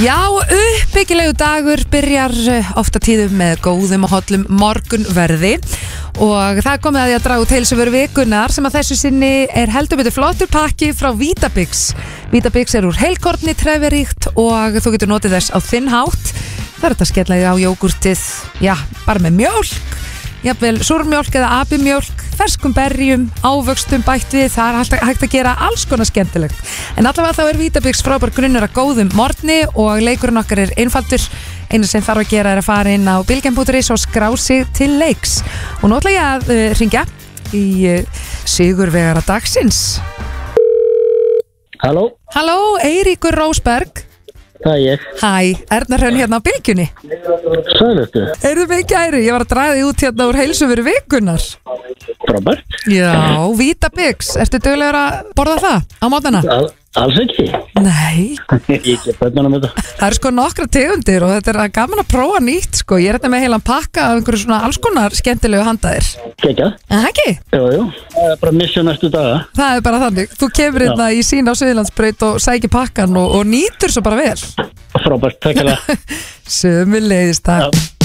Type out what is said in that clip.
Já, uppbyggilegu dagur byrjar ofta tíðum með góðum og hollum morgunverði og það komið að því að draga út heilsuvöru vikunar sem að þessu sinni heldur betur flottur pakki frá Vítabix. Vítabix úr heilkorni, trefjaríkt og þú getur notið þess á þinn hátt. Það þetta skellaði á jógurtið, já, bara með mjólk, jafnvel súrmjólk eða abimjólk, ferskum berjum, ávöxtum bætt við, það alltaf hægt að gera alls konar skemmtilegt. En allavega þá Vítabix frábær grunnur að góðum morgni og leikurinn okkar einfaldur. Einu sem þarf að gera að fara inn á bilgjarn.is og skrá sig til leiks. Og nú ætla ég að hringja í sigurvegara dagsins. Halló? Halló, Eiríkur Rósberg. Það ég. Hæ, Erna Hrönn hérna á bylgjunni. Sælustu. Heyrðu mig gæri, ég var að draga þig út hérna úr heilsuvöru vikunar. Frábært. Já, Vítabix, ertu duglegur að borða það á mótana? Alls ekki. Nei. Ég get bönnunum þetta. Það sko nokkra tegundir og þetta gaman að prófa nýtt sko. Ég með heilan pakka af einhverju svona alls konar skemmtilegu handaðir. Kekjað. En ekki? Jú. Það bara missjón næstu daga. Það bara þannig. Þú kemur hérna í sín á Suðurlandsbraut og sækir pakkan og nýtur svo bara vel. Frábært, takk fyrir það. Sömuleiðis, takk.